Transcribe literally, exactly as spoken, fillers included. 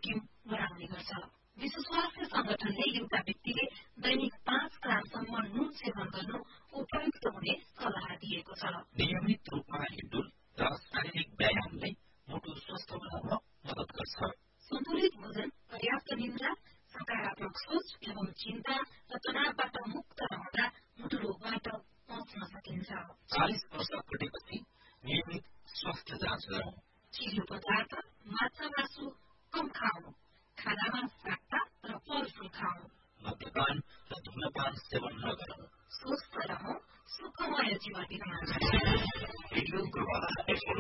जोखिम बढाउने गर्छ। विश्व स्वास्थ्य संगठनले एउटा व्यक्तिले दैनिक पाँच ग्रामसम्म नुन सेवन गर्नु उपयुक्त हुने सल्लाह दिएको छ। नियमित रूपमा हिँडुल र शारीरिक व्यायामले मुटु स्वस्थ बनाउन मद्दत गर्छ। सन्तुलित भोजन, पर्याप्त निद्रा, सकारात्मक सोच एवं चिन्ता र तनावबाट मुक्त रहँदा मुटु रोगबाट बच्न सकिन्छ। चालिस वर्ष पुगेपछि नियमित स्वास्थ्य जाँच गरौँ। चिल्लो पदार्थ, माछा मासु कम खाऊ। खानामा साग र फलफूल खाऊ। मद्यपान र धुम्रपान सेवन नगरौँ। स्वस्थ रहौं, सुखमय जीवन बिताउँ। रेडियो प्रवाह